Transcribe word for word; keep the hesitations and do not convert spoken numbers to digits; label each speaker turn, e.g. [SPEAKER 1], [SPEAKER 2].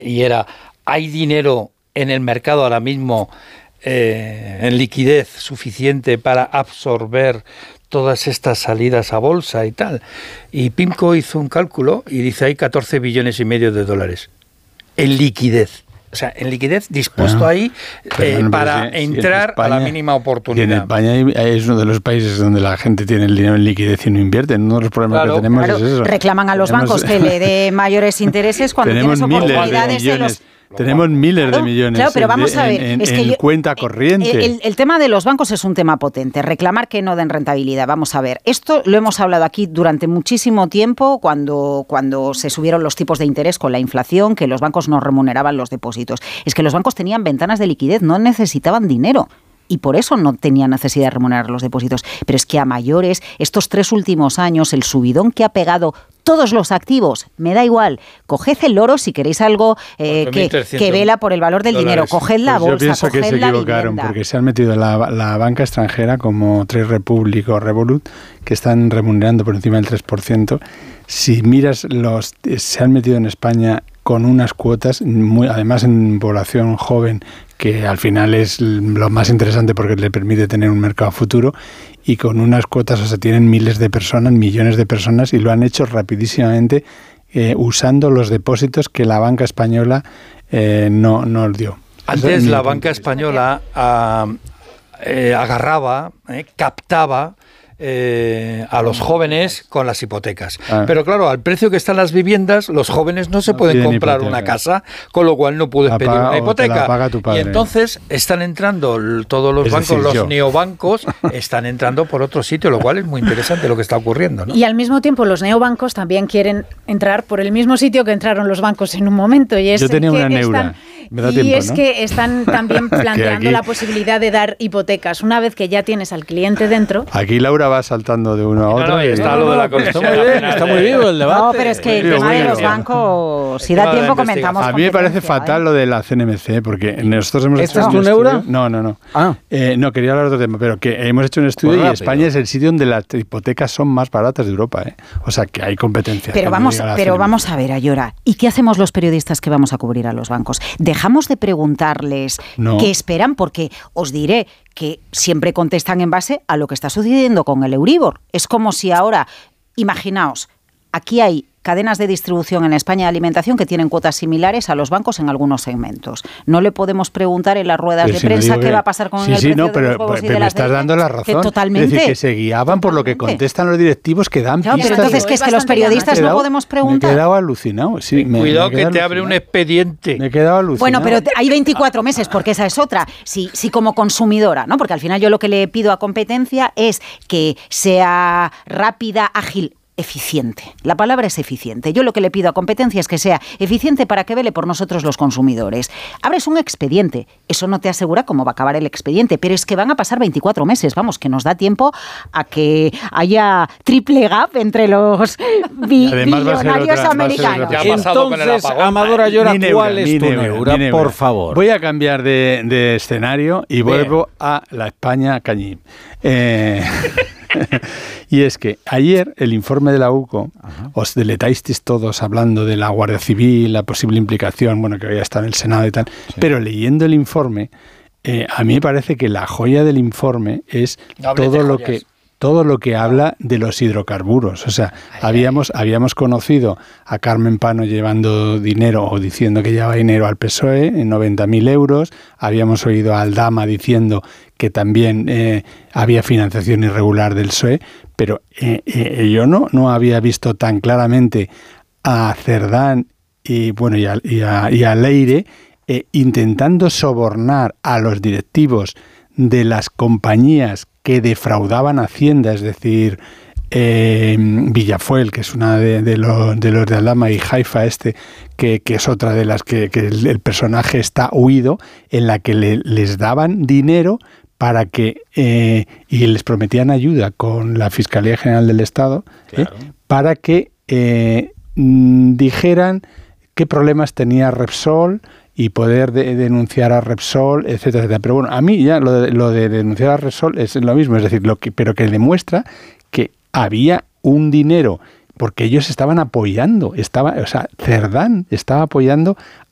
[SPEAKER 1] y era, ¿hay dinero en el mercado ahora mismo eh, en liquidez suficiente para absorber todas estas salidas a bolsa y tal? Y PIMCO hizo un cálculo y dice, hay catorce billones y medio de dólares en liquidez. O sea, en liquidez dispuesto bueno, ahí eh, bueno, para si, entrar si España, a la mínima oportunidad.
[SPEAKER 2] Y en España es uno de los países donde la gente tiene el dinero en liquidez y no invierte. Uno de los problemas claro, que tenemos claro, es eso.
[SPEAKER 3] Reclaman a los tenemos, bancos que le dé mayores intereses cuando tienes oportunidades de los...
[SPEAKER 2] Tenemos miles
[SPEAKER 3] claro,
[SPEAKER 2] de millones
[SPEAKER 3] claro, pero vamos a ver,
[SPEAKER 2] en, en,
[SPEAKER 3] es que
[SPEAKER 2] en
[SPEAKER 3] yo,
[SPEAKER 2] cuenta corriente.
[SPEAKER 3] El, el, el tema de los bancos es un tema potente. Reclamar que no den rentabilidad. Vamos a ver, esto lo hemos hablado aquí durante muchísimo tiempo cuando, cuando se subieron los tipos de interés con la inflación, que los bancos no remuneraban los depósitos. Es que los bancos tenían ventanas de liquidez, no necesitaban dinero. Y por eso no tenía necesidad de remunerar los depósitos. Pero es que a mayores, estos tres últimos años, el subidón que ha pegado todos los activos, me da igual, coged el oro si queréis algo eh, que, que vela por el valor del dólares. Dinero, coged la
[SPEAKER 2] pues
[SPEAKER 3] bolsa,
[SPEAKER 2] yo pienso
[SPEAKER 3] coged
[SPEAKER 2] que se
[SPEAKER 3] la
[SPEAKER 2] equivocaron
[SPEAKER 3] vivienda.
[SPEAKER 2] Porque se han metido la, la banca extranjera como Trade Republic o Revolut, que están remunerando por encima del tres por ciento. Si miras, los se han metido en España con unas cuotas, muy, además en población joven, que al final es lo más interesante porque le permite tener un mercado futuro, y con unas cuotas, o sea, tienen miles de personas, millones de personas, y lo han hecho rapidísimamente eh, usando los depósitos que la banca española eh, no nos dio.
[SPEAKER 1] Antes la banca española a, eh, agarraba, eh, captaba Eh, a los jóvenes con las hipotecas. Ah. Pero claro, al precio que están las viviendas, los jóvenes no se no pueden comprar hipoteca. Una casa, con lo cual no puedes la pedir paga, una hipoteca. Y entonces están entrando todos los es bancos, decir, los yo. neobancos, están entrando por otro sitio, lo cual es muy interesante lo que está ocurriendo, ¿no?
[SPEAKER 4] Y al mismo tiempo los neobancos también quieren entrar por el mismo sitio que entraron los bancos en un momento. Y es
[SPEAKER 2] yo tenía
[SPEAKER 4] que
[SPEAKER 2] una neura. Me da
[SPEAKER 4] y
[SPEAKER 2] tiempo,
[SPEAKER 4] es
[SPEAKER 2] ¿no?
[SPEAKER 4] que están también planteando aquí, la posibilidad de dar hipotecas una vez que ya tienes al cliente dentro.
[SPEAKER 2] Aquí Laura va saltando de uno a otro.
[SPEAKER 1] No, no, y está
[SPEAKER 2] y...
[SPEAKER 1] lo de la comisión.
[SPEAKER 5] Está muy bien, está muy vivo el debate.
[SPEAKER 3] No, pero es que el tema de los bancos, si da tiempo comentamos.
[SPEAKER 2] A mí me parece fatal ¿eh? Lo de la C N M C, porque nosotros hemos
[SPEAKER 5] ¿Esto
[SPEAKER 2] hecho
[SPEAKER 5] es tu neura?
[SPEAKER 2] No, no, no.
[SPEAKER 5] Ah.
[SPEAKER 2] Eh, no, quería hablar de otro tema, pero que hemos hecho un estudio pues y España es el sitio donde las hipotecas son más baratas de Europa, ¿eh? O sea, que hay competencia.
[SPEAKER 3] Pero vamos, pero vamos a ver, Ayora, ¿y qué hacemos los periodistas que vamos a cubrir a los bancos? ¿Dejamos de preguntarles no. qué esperan? Porque os diré que siempre contestan en base a lo que está sucediendo con el Euribor. Es como si ahora, imaginaos, aquí hay cadenas de distribución en España de alimentación que tienen cuotas similares a los bancos en algunos segmentos. No le podemos preguntar en las ruedas pero de si prensa qué que, va a pasar con sí, el
[SPEAKER 2] sí,
[SPEAKER 3] precio
[SPEAKER 2] no, pero,
[SPEAKER 3] de los huevos
[SPEAKER 2] pero,
[SPEAKER 3] y de
[SPEAKER 2] pero
[SPEAKER 3] las
[SPEAKER 2] estás
[SPEAKER 3] de...
[SPEAKER 2] dando la razón.
[SPEAKER 3] Que totalmente.
[SPEAKER 2] Es decir, que se guiaban por lo que contestan los directivos que dan
[SPEAKER 3] claro,
[SPEAKER 2] pistas.
[SPEAKER 3] Pero entonces, ¿qué es que los periodistas no podemos preguntar?
[SPEAKER 2] Me he quedado alucinado. Sí, me,
[SPEAKER 1] Cuidado
[SPEAKER 2] me
[SPEAKER 1] que te
[SPEAKER 2] alucinado.
[SPEAKER 1] abre un expediente.
[SPEAKER 2] Me he quedado alucinado.
[SPEAKER 3] Bueno, pero hay veinticuatro meses, porque esa es otra. Si, si como consumidora, ¿no? Porque al final yo lo que le pido a competencia es que sea rápida, ágil, eficiente. La palabra es eficiente. Yo lo que le pido a competencia es que sea eficiente para que vele por nosotros los consumidores. Abres un expediente, eso no te asegura cómo va a acabar el expediente, pero es que van a pasar veinticuatro meses, vamos, que nos da tiempo a que haya triple gap entre los bi- billonarios otra, americanos.
[SPEAKER 5] Entonces, Amador Ayora, ¿cuál es tu neura? neura? Por favor.
[SPEAKER 2] Voy a cambiar de, de escenario y Bien. vuelvo a la España Cañí. Eh... Y es que ayer el informe de la U C O, Ajá. os deletasteis todos hablando de la Guardia Civil, la posible implicación, bueno, que había estado en el Senado y tal, sí. pero leyendo el informe, eh, a mí me parece que la joya del informe es no todo lo que todo lo que habla de los hidrocarburos. O sea, ay, habíamos, ay. habíamos conocido a Carmen Pano llevando dinero o diciendo que llevaba dinero al P S O E en noventa mil euros. Habíamos oído a Aldama diciendo que también eh, había financiación irregular del P S O E. Pero eh, eh, yo no, no había visto tan claramente a Cerdán y, bueno, y, a, y, a, y a Leire eh, intentando sobornar a los directivos de las compañías que defraudaban Hacienda, es decir, eh, Villafuel, que es una de, de, los, de los de Aldama, y Haifa este, que, que es otra de las que, que el, el personaje está huido, en la que le, les daban dinero para que, eh, y les prometían ayuda con la Fiscalía General del Estado, claro. eh, para que eh, dijeran qué problemas tenía Repsol, y poder de, denunciar a Repsol, etcétera, etcétera. Pero bueno, a mí ya lo de, lo de denunciar a Repsol es lo mismo, es decir, lo que, pero que demuestra que había un dinero, porque ellos estaban apoyando, estaba, o sea, Cerdán estaba apoyando